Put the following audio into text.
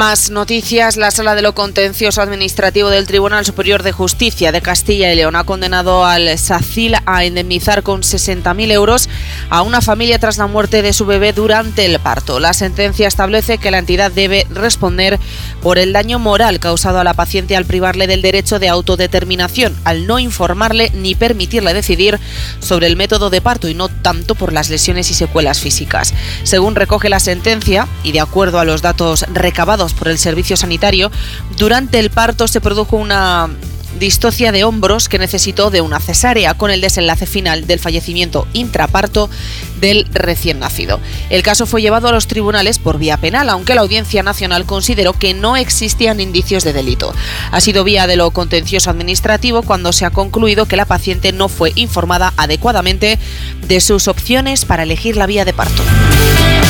Más noticias. La Sala de lo Contencioso Administrativo del Tribunal Superior de Justicia de Castilla y León ha condenado al SACIL a indemnizar con 60.000 euros a una familia tras la muerte de su bebé durante el parto. La sentencia establece que la entidad debe responder por el daño moral causado a la paciente al privarle del derecho de autodeterminación, al no informarle ni permitirle decidir sobre el método de parto y no tanto por las lesiones y secuelas físicas. Según recoge la sentencia, y de acuerdo a los datos recabados por el servicio sanitario, durante el parto se produjo una distocia de hombros que necesitó de una cesárea, con el desenlace final del fallecimiento intraparto del recién nacido. El caso fue llevado a los tribunales por vía penal, aunque la Audiencia Nacional consideró que no existían indicios de delito. Ha sido vía de lo contencioso administrativo cuando se ha concluido que la paciente no fue informada adecuadamente de sus opciones para elegir la vía de parto.